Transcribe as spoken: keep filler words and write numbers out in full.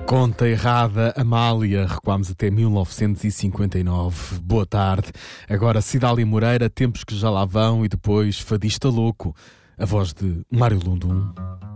Conta errada, Amália. Recuámos até mil novecentos e cinquenta e nove. Boa tarde. Agora Cidália Moreira, Tempos que já lá vão, e depois Fadista Louco. A voz de Mário Lundum.